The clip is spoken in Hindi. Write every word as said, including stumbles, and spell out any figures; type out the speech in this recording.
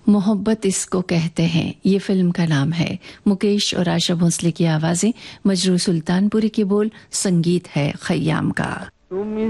मोहब्बत इसको कहते हैं, ये फिल्म का नाम है। मुकेश और आशा भोसले की आवाजें, मजरू सुल्तानपुरी के बोल, संगीत है खयाम का।